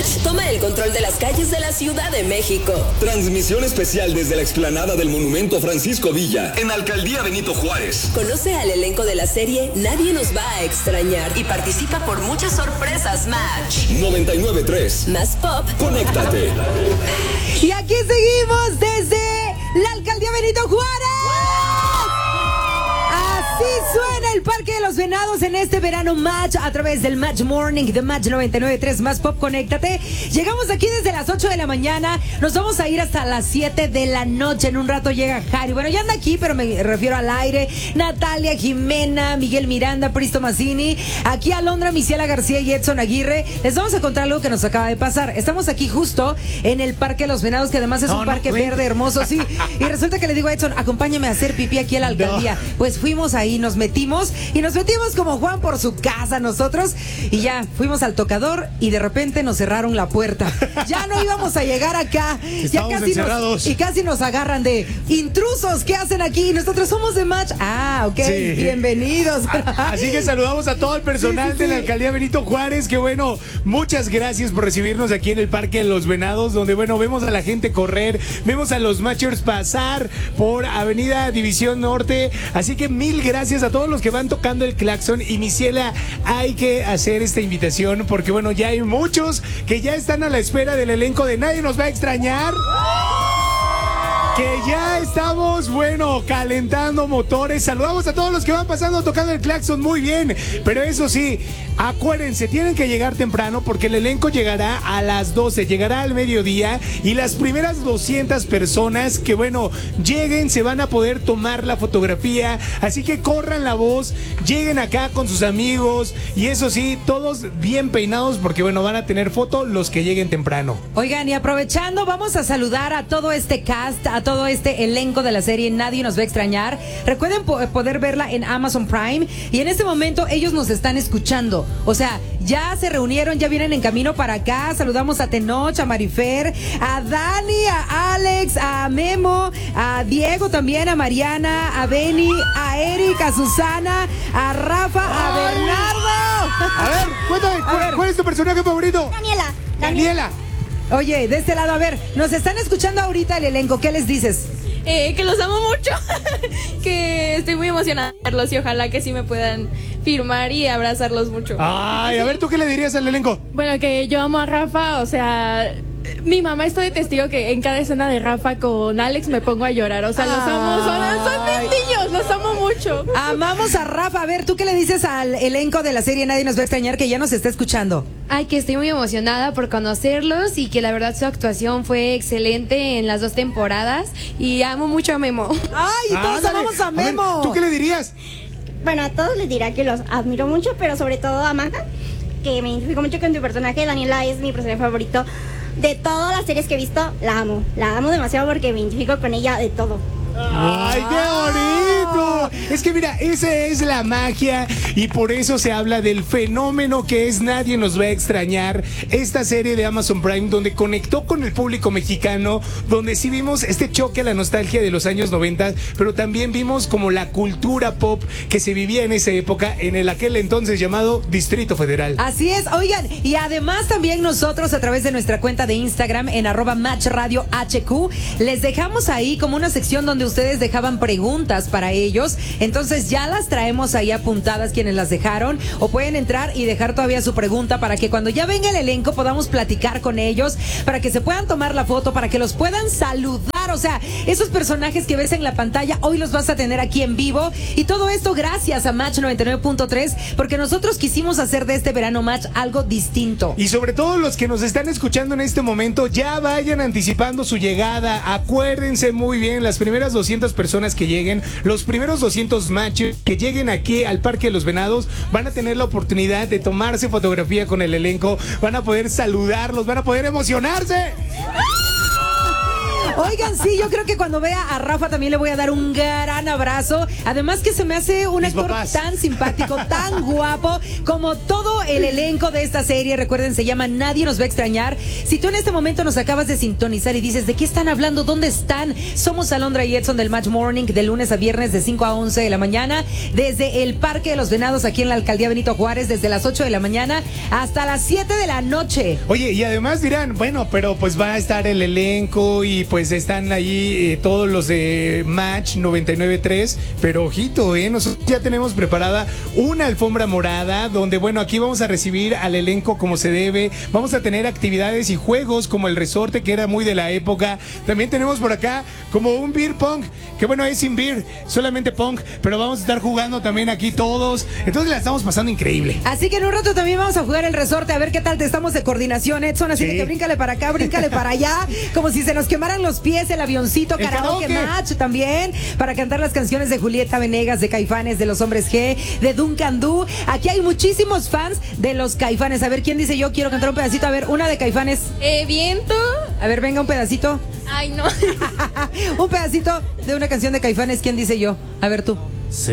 Match toma el control de las calles de la Ciudad de México. Transmisión especial desde la explanada del Monumento Francisco Villa, en Alcaldía Benito Juárez. Conoce al elenco de la serie Nadie nos va a extrañar y participa por muchas sorpresas Match. 99.3 Más Pop. Conéctate. Y aquí seguimos desde la Alcaldía Benito Juárez. Así suena el Parque de los Venados en este verano Match a través del Match Morning de Match 99.3 Más Pop, conéctate. Llegamos aquí desde las 8 de la mañana, nos vamos a ir hasta las 7 de la noche. En un rato llega Harry, bueno, ya anda aquí, pero me refiero al aire. Natalia, Jimena, Miguel Miranda, Pristo Mazzini, aquí Alondra, Miciela García y Edson Aguirre. Les vamos a contar algo que nos acaba de pasar. Estamos aquí justo en el Parque de los Venados, que además es un parque verde hermoso, sí. Y resulta que le digo a Edson, acompáñame a hacer pipí aquí a la alcaldía. Pues fuimos ahí, nos metimos como Juan por su casa nosotros, y ya fuimos al tocador y de repente nos cerraron la puerta. Ya no íbamos a llegar acá. Ya casi nos agarran de intrusos. ¿Qué hacen aquí? Nosotros somos de Match. Ah, ok, sí. Bienvenidos. Así que saludamos a todo el personal de la Alcaldía Benito Juárez, que bueno, muchas gracias por recibirnos aquí en el Parque de los Venados, donde bueno, vemos a la gente correr, vemos a los Matchers pasar por Avenida División Norte, así que mil gracias a todos los que van tocando el claxon. Y Miciela, hay que hacer esta invitación porque bueno, ya hay muchos que ya están a la espera del elenco de Nadie nos va a extrañar. Que ya estamos, bueno, calentando motores. Saludamos a todos los que van pasando tocando el claxon, muy bien. Pero eso sí, acuérdense, tienen que llegar temprano porque el elenco llegará a las 12, llegará al mediodía, y las primeras 200 personas que, bueno, lleguen se van a poder tomar la fotografía. Así que corran la voz, lleguen acá con sus amigos, y eso sí, todos bien peinados porque, bueno, van a tener foto los que lleguen temprano. Oigan, y aprovechando, vamos a saludar a todo este cast, a todo este elenco de la serie Nadie nos va a extrañar. Recuerden poder verla en Amazon Prime, y en este momento ellos nos están escuchando. O sea, ya se reunieron, ya vienen en camino para acá. Saludamos a Tenoch, a Marifer, a Dani, a Alex, a Memo, a Diego también, a Mariana, a Benny, a Eric, a Susana, a Rafa, a Bernardo. A ver, cuéntame, ¿cuál es tu personaje favorito? Daniela. Oye, de este lado, a ver, nos están escuchando ahorita el elenco, ¿qué les dices? Que los amo mucho, que estoy muy emocionada de verlos y ojalá que sí me puedan firmar y abrazarlos mucho. Ay, a ver, ¿tú qué le dirías al elenco? Bueno, que yo amo a Rafa, o sea, mi mamá está de testigo que en cada escena de Rafa con Alex me pongo a llorar, o sea, los amo, son mis niños, los amo mucho. Amamos a Rafa. A ver, ¿tú qué le dices al elenco de la serie Nadie nos va a extrañar, que ya nos está escuchando? Ay, que estoy muy emocionada por conocerlos y que la verdad su actuación fue excelente en las 2 temporadas y amo mucho a Memo. Ay, todos amamos a Memo. A ver, ¿tú qué le dirías? Bueno, a todos les dirá que los admiro mucho, pero sobre todo a Maja, que me identifico mucho con tu personaje. Daniela es mi personaje favorito. De todas las series que he visto, la amo demasiado porque me identifico con ella de todo. ¡Ay, qué bonito! Es que mira, esa es la magia, y por eso se habla del fenómeno que es Nadie nos va a extrañar, esta serie de Amazon Prime donde conectó con el público mexicano, donde sí vimos este choque a la nostalgia de los años 90, pero también vimos como la cultura pop que se vivía en esa época, en aquel entonces llamado Distrito Federal. Así es, oigan, y además también nosotros a través de nuestra cuenta de Instagram en @MatchRadioHQ les dejamos ahí como una sección donde ustedes dejaban preguntas para ellos. Entonces ya las traemos ahí apuntadas quienes las dejaron, o pueden entrar y dejar todavía su pregunta para que cuando ya venga el elenco podamos platicar con ellos, para que se puedan tomar la foto, para que los puedan saludar. O sea, esos personajes que ves en la pantalla hoy los vas a tener aquí en vivo, y todo esto gracias a Match 99.3, porque nosotros quisimos hacer de este verano Match algo distinto. Y sobre todo los que nos están escuchando en este momento, ya vayan anticipando su llegada. Acuérdense muy bien, las primeras 200 personas que lleguen, los primeros 200 matches que lleguen aquí al Parque de los Venados, van a tener la oportunidad de tomarse fotografía con el elenco, van a poder saludarlos, van a poder emocionarse. Oigan, sí, yo creo que cuando vea a Rafa también le voy a dar un gran abrazo. Además que se me hace un actor tan simpático, tan guapo, como todo el elenco de esta serie. Recuerden, se llama Nadie nos va a extrañar. Si tú en este momento nos acabas de sintonizar y dices, ¿de qué están hablando? ¿Dónde están? Somos Alondra y Edson del Match Morning, de lunes a viernes de 5 a 11 de la mañana, desde el Parque de los Venados, aquí en la Alcaldía Benito Juárez, desde las 8 de la mañana hasta las 7 de la noche. Oye, y además dirán, bueno, pero pues va a estar el elenco y pues están ahí todos los de Match 99.3, pero ojito, nosotros ya tenemos preparada una alfombra morada donde, bueno, aquí vamos a recibir al elenco como se debe, vamos a tener actividades y juegos como el resorte, que era muy de la época. También tenemos por acá como un beer pong, que bueno, es sin beer, solamente pong, pero vamos a estar jugando también aquí todos, entonces la estamos pasando increíble. Así que en un rato también vamos a jugar el resorte, a ver qué tal te estamos de coordinación, Edson, así que bríncale para acá, bríncale para allá, como si se nos quemaran los pies, el avioncito, karaoke match también, para cantar las canciones de Julieta Venegas, de Caifanes, de Los Hombres G, de Duncan Du. Aquí hay muchísimos fans de los Caifanes. A ver, ¿quién dice yo quiero cantar un pedacito? A ver, una de Caifanes. Viento. A ver, venga, un pedacito. Ay, no. Un pedacito de una canción de Caifanes. ¿Quién dice yo? A ver tú.